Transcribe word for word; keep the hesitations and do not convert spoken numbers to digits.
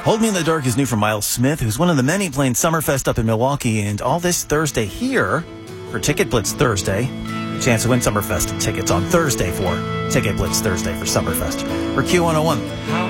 Hold Me in the Dark is new from Miles Smith, who's one of the many playing Summerfest up in Milwaukee, and all this Thursday here for Ticket Blitz Thursday. A chance to win Summerfest tickets on Thursday for Ticket Blitz Thursday for Summerfest. For Q one oh one.